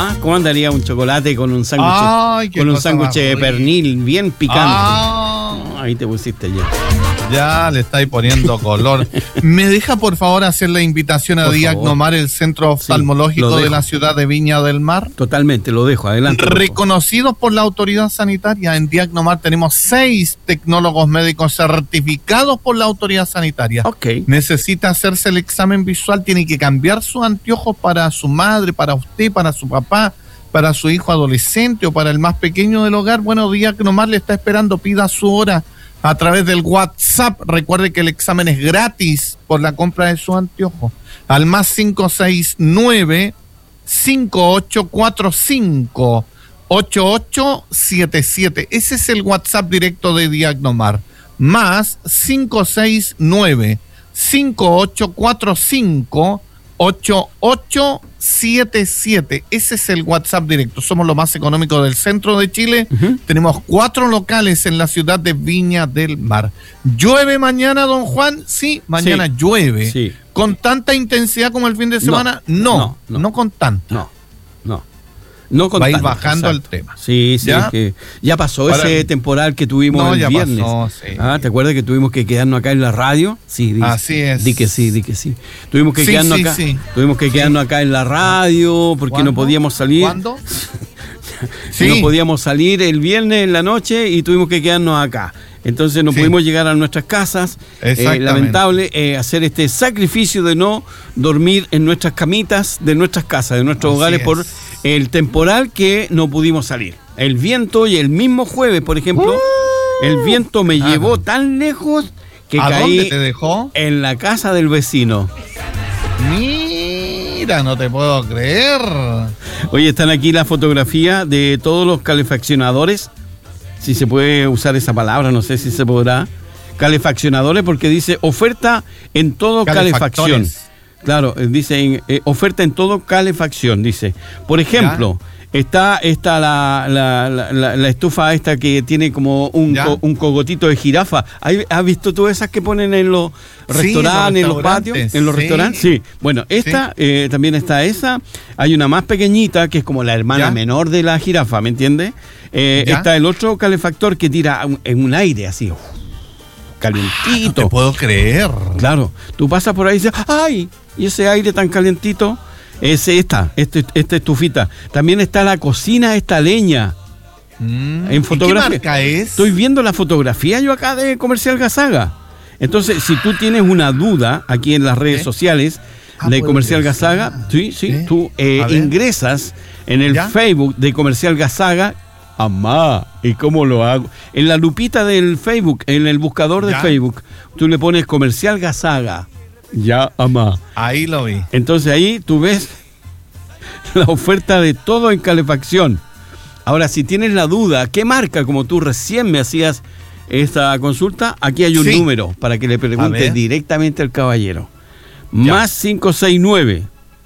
Ah, ¿cómo andaría un chocolate con un sándwich? Con un sándwich de pernil bien picante. Ahí te pusiste ya. Ya le estáis poniendo color. ¿Me deja por favor hacer la invitación a Diagnomar, el centro oftalmológico de la ciudad de Viña del Mar? Totalmente, lo dejo, adelante. Reconocidos por la autoridad sanitaria. En Diagnomar tenemos 6 tecnólogos médicos certificados por la autoridad sanitaria. Necesita hacerse el examen visual, tiene que cambiar sus anteojos para su madre, para usted, para su papá, para su hijo adolescente o para el más pequeño del hogar. Bueno, Diagnomar le está esperando, pida su hora a través del WhatsApp. Recuerde que el examen es gratis por la compra de su anteojo. Al más 569-5845-8877. Ese es el WhatsApp directo de Diagnomar. Más 569-5845-8877. Ese es el WhatsApp directo. Somos lo más económico del centro de Chile. Tenemos 4 locales en la ciudad de Viña del Mar. ¿Llueve mañana, don Juan? Sí, mañana llueve. Sí. ¿Con tanta intensidad como el fin de semana? No con tanta. No con va a ir tanto, bajando exacto. el tema. Sí, que ya pasó ese temporal que tuvimos el viernes. Pasó, sí. ¿Te acuerdas que tuvimos que quedarnos acá en la radio? Sí, así es. Di que sí. Tuvimos que quedarnos acá. Tuvimos que quedarnos acá en la radio porque ¿Cuándo? no podíamos salir. ¿Cuándo? No podíamos salir el viernes en la noche y tuvimos que quedarnos acá. Entonces no pudimos llegar a nuestras casas. Lamentable hacer este sacrificio de no dormir en nuestras camitas de nuestras casas, de nuestros hogares, por el temporal que no pudimos salir. El viento, y el mismo jueves, por ejemplo, el viento me llevó tan lejos que caí. ¿Dónde te dejó? En la casa del vecino. Mira, no te puedo creer. Oye, están aquí las fotografías de todos los calefaccionadores. Si se puede usar esa palabra, no sé si se podrá. Calefaccionadores, porque dice oferta en todo calefacción. Claro, dice oferta en todo calefacción, dice. Por ejemplo, está la estufa esta que tiene como un cogotito de jirafa. ¿Has visto tú esas que ponen en los restaurantes, en los patios? En los restaurantes, sí. Bueno, esta también está esa. Hay una más pequeñita que es como la hermana menor de la jirafa, ¿me entiendes? Está el otro calefactor que tira en un aire así, calientito. No te puedo creer. Claro, tú pasas por ahí y dices, ¡ay! Y ese aire tan calientito, es esta estufita. También está la cocina, esta leña. En fotografía. ¿Qué marca es? Estoy viendo la fotografía yo acá de Comercial Gazaga. Entonces, si tú tienes una duda aquí en las redes sociales de Comercial Gazaga, tú ingresas en el Facebook de Comercial Gazaga. Amá, ¿y cómo lo hago? En la lupita del Facebook, en el buscador de Facebook, tú le pones Comercial Gazaga. Ya, amá. Ahí lo vi. Entonces ahí tú ves la oferta de todo en calefacción. Ahora, si tienes la duda, ¿qué marca? Como tú recién me hacías esta consulta, aquí hay un número para que le preguntes directamente al caballero. Más 569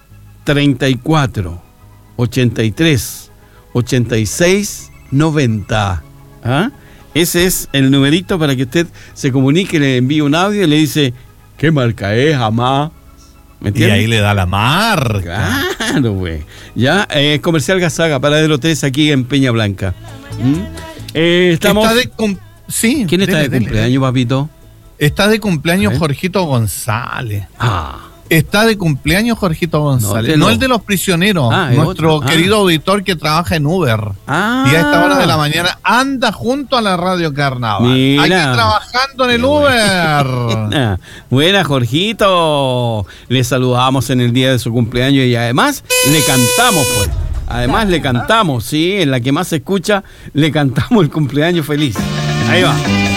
34 83 86 90. Ese es el numerito para que usted se comunique, le envíe un audio y le dice ¿qué marca es, amá? ¿Me entiendes? Y ahí le da la marca. Claro, güey. Ya, Comercial Gazaga, Paradero 3, aquí en Peña Blanca. Estamos... ¿Quién está de cumpleaños, papito? Está de cumpleaños Jorgito González. Está de cumpleaños Jorgito González. No el de los prisioneros, nuestro querido auditor que trabaja en Uber. Y a esta hora de la mañana anda junto a la Radio Carnaval. Mira. Aquí trabajando en el Uber. Buena, Jorgito. Le saludamos en el día de su cumpleaños y además le cantamos, pues. Además le cantamos, en la que más se escucha, le cantamos el cumpleaños feliz. Ahí va.